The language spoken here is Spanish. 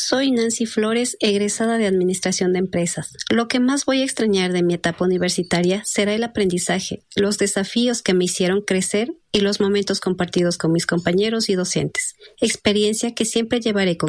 Soy Nancy Flores, egresada de Administración de Empresas. Lo que más voy a extrañar de mi etapa universitaria será el aprendizaje, los desafíos que me hicieron crecer y los momentos compartidos con mis compañeros y docentes, experiencia que siempre llevaré conmigo.